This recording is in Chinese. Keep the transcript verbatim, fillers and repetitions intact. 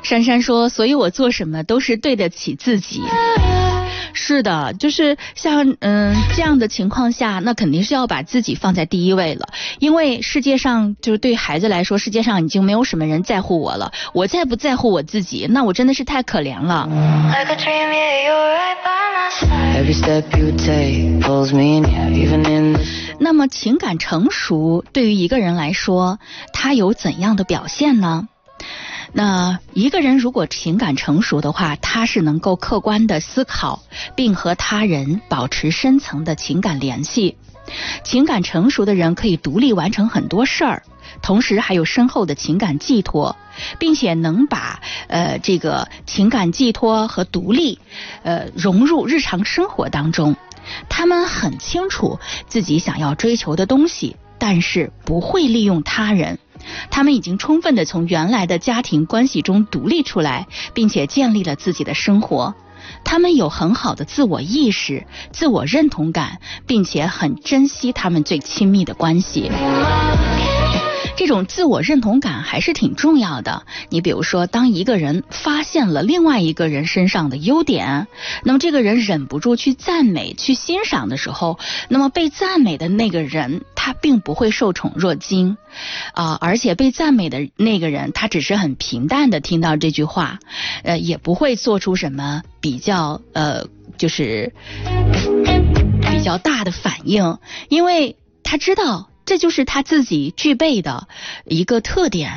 珊珊说，所以我做什么都是对得起自己。是的，就是像嗯这样的情况下，那肯定是要把自己放在第一位了，因为世界上就是对孩子来说，世界上已经没有什么人在乎我了，我再不在乎我自己，那我真的是太可怜了。那么情感成熟对于一个人来说，他有怎样的表现呢？那一个人如果情感成熟的话，他是能够客观的思考，并和他人保持深层的情感联系。情感成熟的人可以独立完成很多事儿，同时还有深厚的情感寄托，并且能把呃这个情感寄托和独立呃融入日常生活当中。他们很清楚自己想要追求的东西，但是不会利用他人。他们已经充分的从原来的家庭关系中独立出来，并且建立了自己的生活。他们有很好的自我意识、自我认同感，并且很珍惜他们最亲密的关系。这种自我认同感还是挺重要的。你比如说，当一个人发现了另外一个人身上的优点，那么这个人忍不住去赞美、去欣赏的时候，那么被赞美的那个人他并不会受宠若惊啊、呃，而且被赞美的那个人他只是很平淡的听到这句话，呃，也不会做出什么比较呃就是比较大的反应，因为他知道这就是他自己具备的一个特点。